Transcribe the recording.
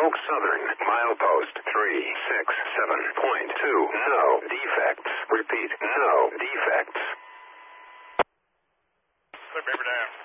Oak Southern, milepost 367.2. No defects. Repeat, no defects. Clear Beaver Dam.